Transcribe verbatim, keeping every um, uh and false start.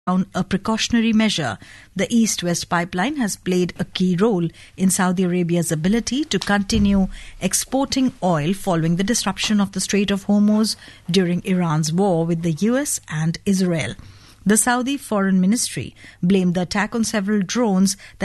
a precautionary measure. The East-West pipeline has played a key role in Saudi Arabia's ability to continue exporting oil following the disruption of the Strait of Hormuz during Iran's war with the U S and Israel. The Saudi Foreign Ministry blamed the attack on several drones that